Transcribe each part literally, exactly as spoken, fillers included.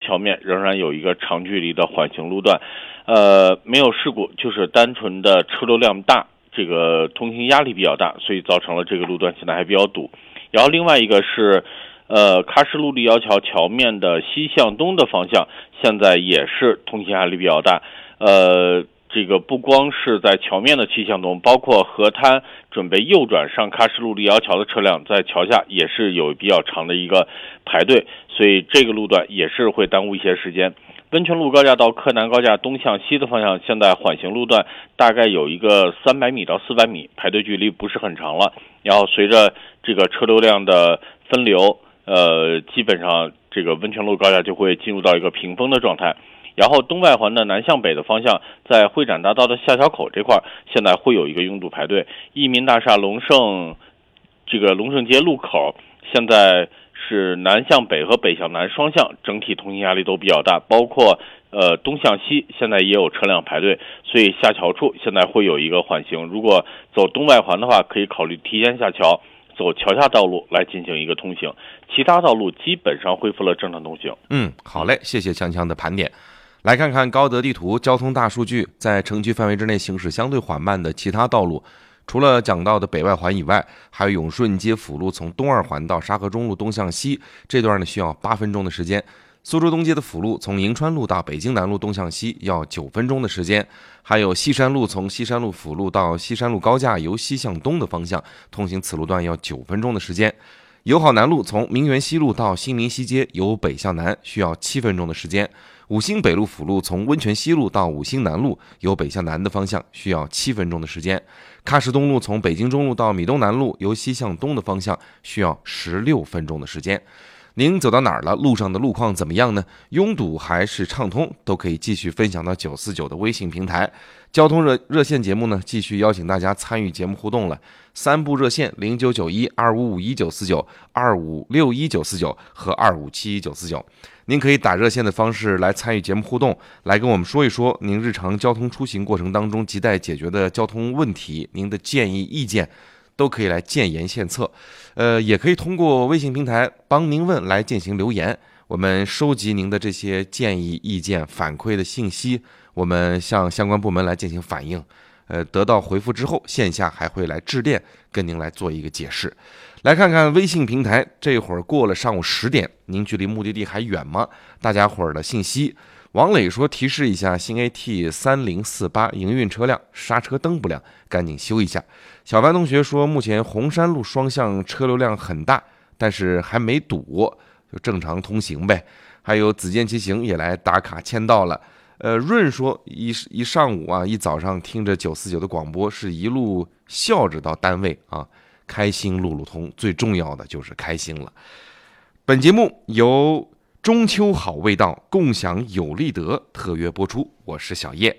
桥面仍然有一个长距离的缓行路段，呃，没有事故，就是单纯的车流量大，这个通行压力比较大，所以造成了这个路段现在还比较堵。然后另外一个是，呃，喀什路立交桥桥面的西向东的方向，现在也是通行压力比较大，呃。这个不光是在桥面的西向东，包括河滩准备右转上喀什路立交桥的车辆，在桥下也是有比较长的一个排队，所以这个路段也是会耽误一些时间。温泉路高架到柯南高架东向西的方向，现在缓行路段大概有一个三百米到四百米，排队距离不是很长了。然后随着这个车流量的分流，呃，基本上这个温泉路高架就会进入到一个平峰的状态。然后东外环的南向北的方向，在会展大道的下桥口这块，现在会有一个拥堵排队。益民大厦龙盛这个龙盛街路口，现在是南向北和北向南双向，整体通行压力都比较大，包括呃东向西，现在也有车辆排队，所以下桥处现在会有一个缓行。如果走东外环的话，可以考虑提前下桥，走桥下道路来进行一个通行，其他道路基本上恢复了正常通行。 嗯，好嘞，谢谢强强的盘点。来看看高德地图交通大数据，在城区范围之内行驶相对缓慢的其他道路，除了讲到的北外环以外，还有永顺街辅路从东二环到沙河中路东向西，这段呢需要八分钟的时间。苏州东街的辅路从银川路到北京南路东向西要九分钟的时间，还有西山路从西山路辅路到西山路高架由西向东的方向通行此路段要九分钟的时间。友好南路从明园西路到新民西街由北向南需要七分钟的时间。五星北路辅路从温泉西路到五星南路由北向南的方向需要七分钟的时间。喀什东路从北京中路到米东南路由西向东的方向需要十六分钟的时间。您走到哪儿了？路上的路况怎么样呢？拥堵还是畅通？都可以继续分享到九四九的微信平台。交通热热线节目呢，继续邀请大家参与节目互动了。三部热线零九九一二五五一九四九、二五六一九四九和二五七一九四九。您可以打热线的方式来参与节目互动，来跟我们说一说您日常交通出行过程当中亟待解决的交通问题，您的建议意见都可以来建言献策。呃，也可以通过微信平台帮您问来进行留言，我们收集您的这些建议意见反馈的信息，我们向相关部门来进行反映，呃，得到回复之后，线下还会来致电跟您来做一个解释。来看看微信平台，这会儿过了上午十点，您距离目的地还远吗？大家伙儿的信息。王磊说，提示一下，新 A T 三零四八营运车辆刹车灯不亮，赶紧修一下。小白同学说，目前红山路双向车流量很大，但是还没堵，就正常通行呗。还有子健骑行也来打卡签到了。呃，润说，一一上午啊，一早上听着九四九的广播，是一路笑着到单位啊，开心路路通，最重要的就是开心了。本节目由中秋好味道共享有利德特约播出，我是小叶。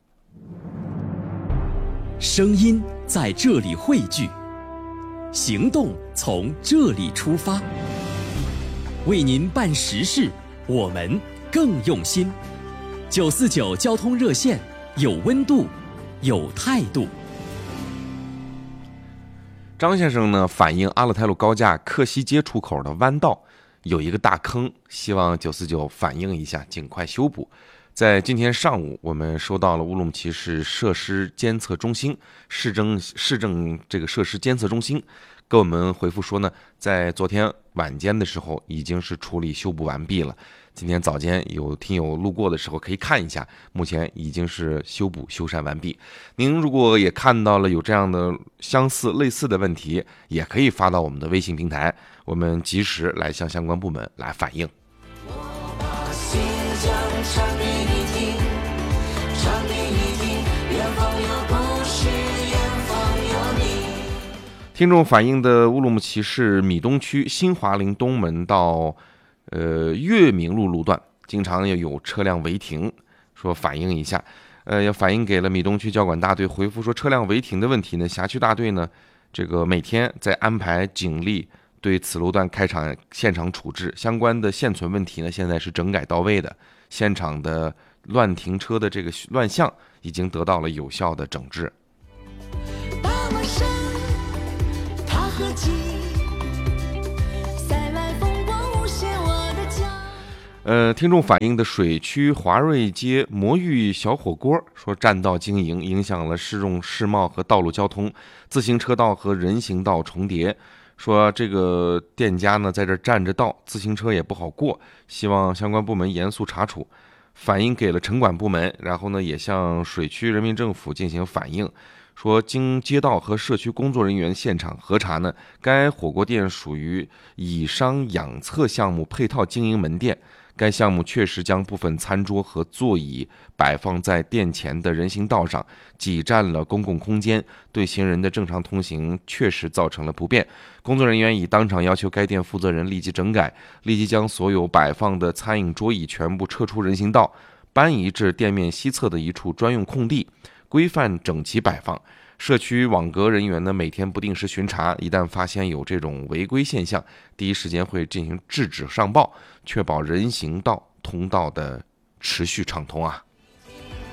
声音在这里汇聚，行动从这里出发，为您办实事，我们更用心。九四九交通热线，有温度，有态度。 张先生呢反映阿勒泰路高架克西街出口的弯道有一个大坑，希望九四九反映一下，尽快修补。在今天上午，我们收到了乌鲁木齐市设施监测中心市政市政这个设施监测中心给我们回复说呢，在昨天晚间的时候已经是处理修补完毕了。今天早间有听友路过的时候可以看一下，目前已经是修补修缮完毕。您如果也看到了有这样的相似类似的问题，也可以发到我们的微信平台，我们及时来向相关部门来反映。 我把心讲唱给你听，唱给你听，远方有故事，远方有你。 听众反映的乌鲁木齐市米东区新华林东门到呃月明路路段经常要有车辆违停，说反映一下，呃要反映给了米东区交管大队，回复说车辆违停的问题呢，辖区大队呢这个每天在安排警力对此路段开场现场处置，相关的现存问题呢现在是整改到位的，现场的乱停车的这个乱象已经得到了有效的整治。 大马山他和鸡，塞外风光无限我的家。 呃，听众反映的水区华瑞街魔芋小火锅说占道经营影响了市容市貌和道路交通，自行车道和人行道重叠。说这个店家呢在这占着道，自行车也不好过，希望相关部门严肃查处。反映给了城管部门，然后呢也向水区人民政府进行反映。说经街道和社区工作人员现场核查呢，该火锅店属于以商养侧项目配套经营门店。该项目确实将部分餐桌和座椅摆放在店前的人行道上，挤占了公共空间，对行人的正常通行确实造成了不便。工作人员已当场要求该店负责人立即整改，立即将所有摆放的餐饮桌椅全部撤出人行道，搬移至店面西侧的一处专用空地，规范整齐摆放。社区网格人员呢，每天不定时巡查，一旦发现有这种违规现象，第一时间会进行制止上报，确保人行道通道的持续畅通啊。